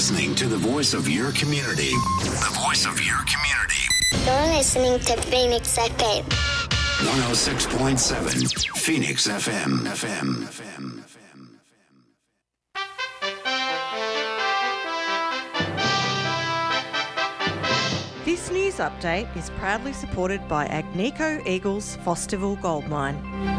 listening to the voice of your community. The voice of your community. You're listening to Phoenix FM. 106.7 Phoenix FM. This news update is proudly supported by Agnico Eagles Fosterville Gold Mine.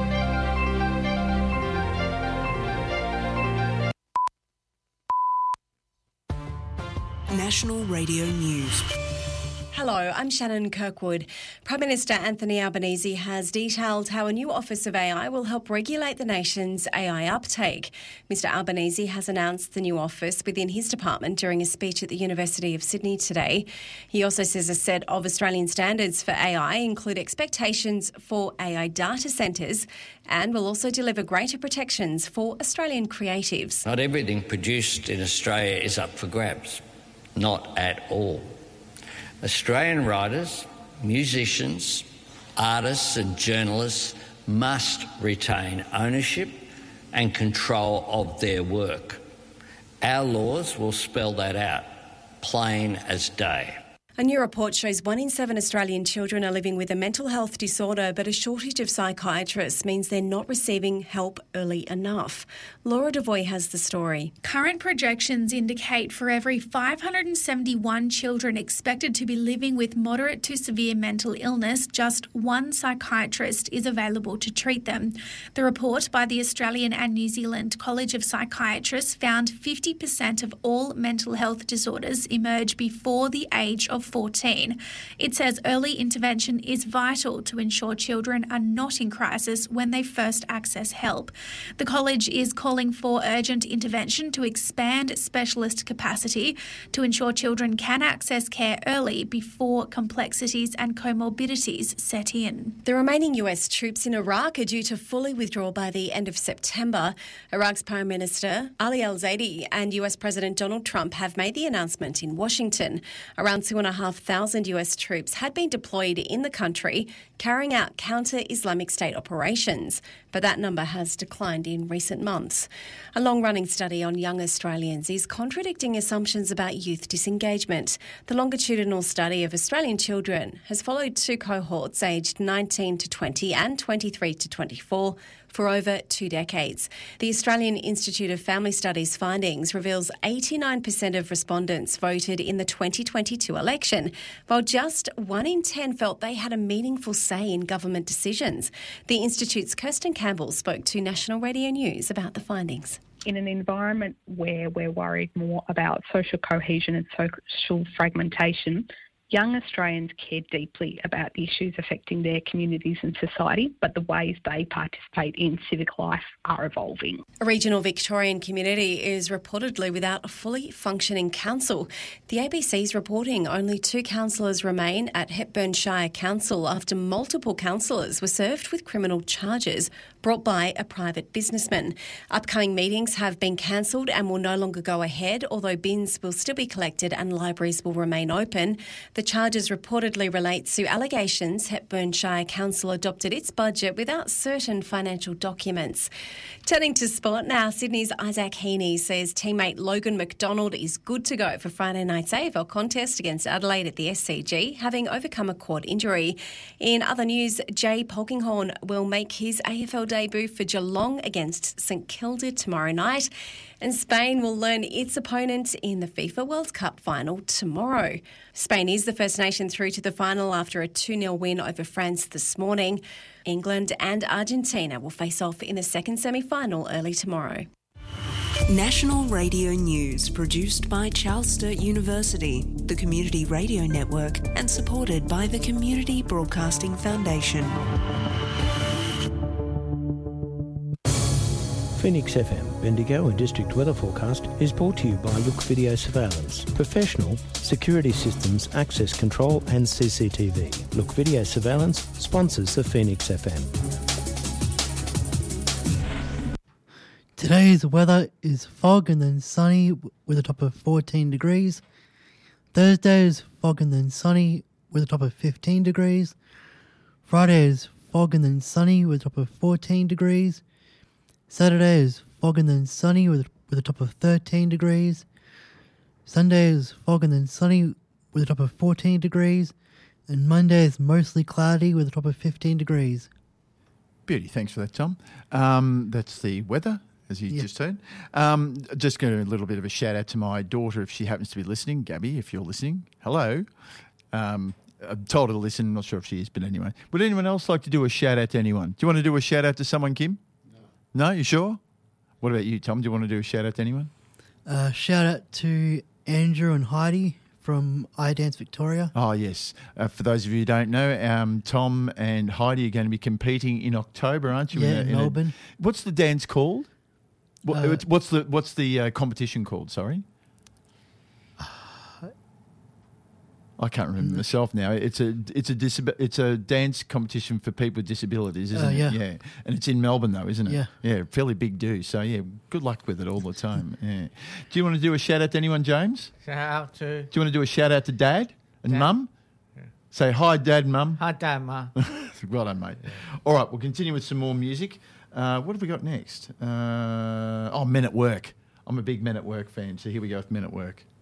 National Radio News. Hello, I'm Shannon Kirkwood. Prime Minister Anthony Albanese has detailed how a new Office of AI will help regulate the nation's AI uptake. Mr Albanese has announced the new office within his department during a speech at the University of Sydney today. He also says a set of Australian standards for AI include expectations for AI data centres and will also deliver greater protections for Australian creatives. Not everything produced in Australia is up for grabs. Not at all. Australian writers, musicians, artists and journalists must retain ownership and control of their work. Our laws will spell that out, plain as day. A new report shows 1 in 7 Australian children are living with a mental health disorder, but a shortage of psychiatrists means they're not receiving help early enough. Laura Devoy has the story. Current projections indicate for every 571 children expected to be living with moderate to severe mental illness, just one psychiatrist is available to treat them. The report by the Australian and New Zealand College of Psychiatrists found 50% of all mental health disorders emerge before the age of 14. It says early intervention is vital to ensure children are not in crisis when they first access help. The college is calling for urgent intervention to expand specialist capacity to ensure children can access care early before complexities and comorbidities set in. The remaining US troops in Iraq are due to fully withdraw by the end of September. Iraq's Prime Minister Ali al-Zaidi and US President Donald Trump have made the announcement in Washington. Around 2,500 US troops had been deployed in the country, carrying out counter-Islamic State operations, but that number has declined in recent months. A long-running study on young Australians is contradicting assumptions about youth disengagement. The longitudinal study of Australian children has followed 2 cohorts aged 19 to 20 and 23 to 24 for over 2 decades. The Australian Institute of Family Studies findings reveals 89% of respondents voted in the 2022 election, while just 1 in 10 felt they had a meaningful say in government decisions. The Institute's Kirsten Campbell spoke to National Radio News about the findings. In an environment where we're worried more about social cohesion and social fragmentation, young Australians care deeply about the issues affecting their communities and society, but the ways they participate in civic life are evolving. A regional Victorian community is reportedly without a fully functioning council. The ABC's reporting only 2 councillors remain at Hepburn Shire Council after multiple councillors were served with criminal charges brought by a private businessman. Upcoming meetings have been cancelled and will no longer go ahead, although bins will still be collected and libraries will remain open. The charges reportedly relate to allegations Hepburn Shire Council adopted its budget without certain financial documents. Turning to sport now, Sydney's Isaac Heaney says teammate Logan McDonald is good to go for Friday night's AFL contest against Adelaide at the SCG, having overcome a quad injury. In other news, Jay Polkinghorne will make his AFL debut for Geelong against St Kilda tomorrow night, and Spain will learn its opponent in the FIFA World Cup final tomorrow. Spain is the first nation through to the final after a 2-0 win over France this morning. England and Argentina will face off in the second semi-final early tomorrow. National Radio News, produced by Charles Sturt University, the Community Radio Network, and supported by the Community Broadcasting Foundation. Phoenix FM, Bendigo and District Weather Forecast is brought to you by Look Video Surveillance. Professional security systems, access control and CCTV. Look Video Surveillance sponsors the Phoenix FM. Today's weather is fog and then sunny with a top of 14 degrees. Thursday is fog and then sunny with a top of 15 degrees. Friday is fog and then sunny with a top of 14 degrees. Saturday is fog and then sunny with a top of 13 degrees. Sunday is fog and then sunny with a top of 14 degrees. And Monday is mostly cloudy with a top of 15 degrees. Beauty. Thanks for that, Tom. That's the weather, as you just heard. Just going to a little bit of a shout out to my daughter if she happens to be listening. Gabby, if you're listening, hello. I've told her to listen. I'm not sure if she is, but anyway. Would anyone else like to do a shout out to anyone? Do you want to do a shout out to someone, Kim? No. No? You sure? What about you, Tom? Do you want to do a shout out to anyone? Shout out to Andrew and Heidi from iDance Victoria. Oh, yes. For those of you who don't know, Tom and Heidi are going to be competing in October, aren't you? Yeah, in Melbourne. What's the dance called? What's the competition called? Sorry, I can't remember myself now. It's a dance competition for people with disabilities, isn't it? Yeah, and it's in Melbourne though, isn't it? Yeah, fairly big do. So yeah, good luck with it all the time. Yeah. Do you want to do a shout out to anyone, James? Shout out to. Do you want to do a shout out to Dad and Mum? Yeah. Say hi, Dad and Mum. Hi, Dad, Mum. Well done, mate. Yeah. All right, we'll continue with some more music. What have we got next? Men at Work. I'm a big Men at Work fan, so here we go with Men at Work.